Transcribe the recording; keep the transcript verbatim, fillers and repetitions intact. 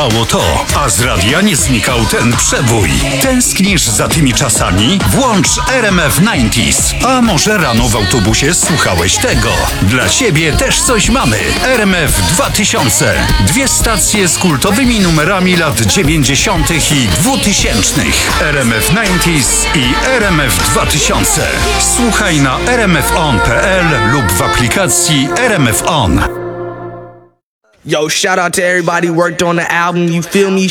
zniknęło to, a z radia nie znikał ten przebój. Tęsknisz za tymi czasami? Włącz R M F dziewięćdziesiąt. A może rano w autobusie słuchałeś tego? Dla ciebie też coś mamy. R M F dwa tysiące. Dwie stacje z kultowymi numerami lat dziewięćdziesiątych i dwutysięcznych. R M F dziewięćdziesiąt i R M F dwa tysiące. Słuchaj na r m f on kropka p l lub w aplikacji R M F On. Yo, shout out to everybody who worked on the album, you feel me?